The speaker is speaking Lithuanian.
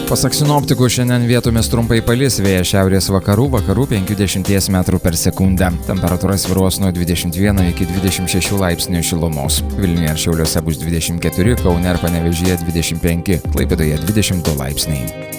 Pasak sinoptikų, šiandien vietomis trumpai palis, vėjas šiaurės vakarų 5–10 m/s. Temperatūra svyruos nuo 21 iki 26 laipsnių šilumos. Vilniuje ir Šiauliuose bus 24, Kaune ir Panevėžyje 25, Klaipėdoje 22 laipsniai.